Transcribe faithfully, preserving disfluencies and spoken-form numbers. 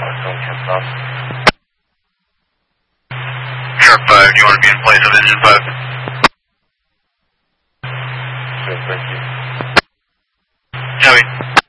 Sharp five, do you want to be in place of engine five? Sure, thank you. Copy.